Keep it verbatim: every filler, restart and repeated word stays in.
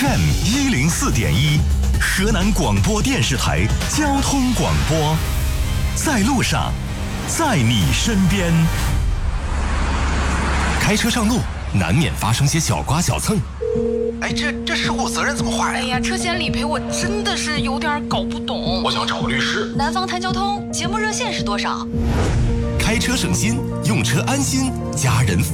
F M 一零四点一，河南广播电视台交通广播，在路上，在你身边。开车上路，难免发生些小刮小蹭。 哎，这这事故责任怎么划呀？ 哎呀，车险理赔我真的是有点搞不懂。 我想找个律师。 南方谈交通节目热线是多少？ 开车省心，用车安心，家人